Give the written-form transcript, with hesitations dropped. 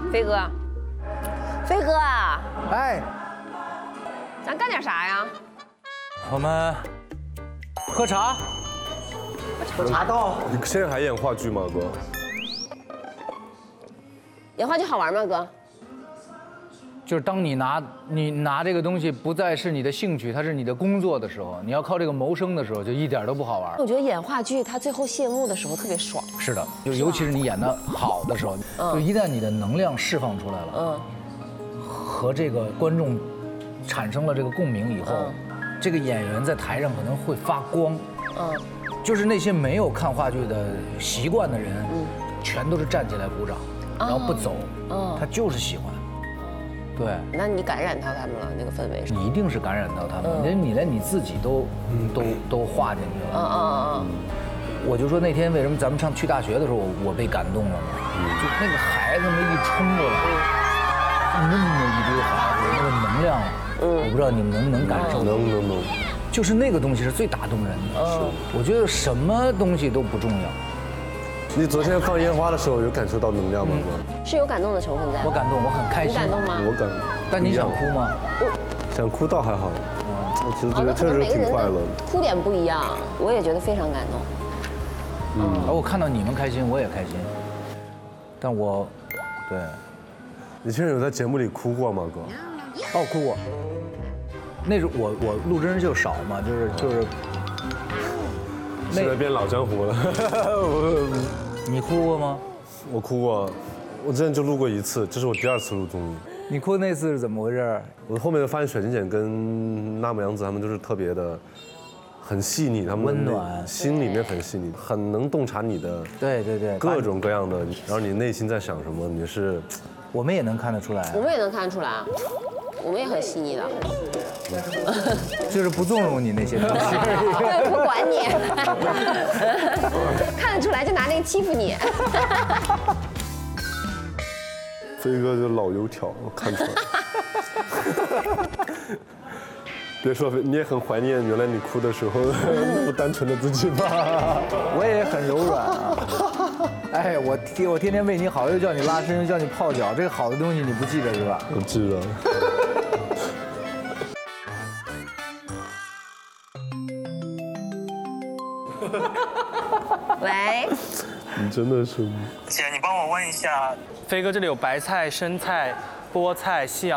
飞哥，飞哥啊， 哎， 咱干点啥呀？ 我们喝茶。 茶到。 你现在还演话剧吗，哥？ 演话剧好玩吗，哥？ 就是当你拿这个东西不再是你的兴趣，它是你的工作的时候，你要靠这个谋生的时候，就一点都不好玩。 我觉得演话剧，它最后谢幕的时候特别爽。 是的，就尤其是你演的好的时候，就一旦你的能量释放出来了，和这个观众产生了这个共鸣以后，这个演员在台上可能会发光。就是那些没有看话剧的习惯的人，全都是站起来鼓掌，然后不走，他就是喜欢。对， 那你感染到他们了，那个氛围是？ 你一定是感染到他们，你连你自己都化进去了。我就说那天为什么咱们去大学的时候，我被感动了呢？就那个孩子们一冲过来，那么一堆孩子，那个能量，我不知道你们能不能感受到？ 能。 就是那个东西是最打动人的。我觉得什么东西都不重要。 你昨天放烟花的时候有感受到能量吗，哥？ 是有感动的成分在。 我感动，我很开心。 你感动吗？ 我感。 但你想哭吗？ 想哭倒还好。我其实觉得确实挺快乐的。 哭点不一样，我也觉得非常感动。 而我看到你们开心，我也开心。但我，对。 你现在有在节目里哭过吗，哥？ 哦，哭过。那时候我录真人秀少嘛，就是。 现在变老江湖了。 你哭过吗？ 我哭过，我之前就录过一次，这是我第2次录综艺。 你哭那次是怎么回事？ 我后面发现水晶姐跟娜木阳子他们就是特别的，很细腻，他们温暖， 心里面很细腻，很能洞察你的对各种各样的，然后你内心在想什么，你是， 我们也能看得出来， 我们也能看得出来，我们也很细腻的， 就是不纵容你那些东西， 对，不管你，看得出来就拿那个欺负你。 飞哥就老油条，我看出来。别说，你也很怀念原来你哭的时候那么单纯的自己吧？ 我也很柔软啊。哎，我天天为你好，又叫你拉伸，又叫你泡脚，这个好的东西你不记得是吧？ 我记得。 喂， 你真的是。 姐，你帮我问一下，飞哥这里有白菜、生菜、菠菜、西洋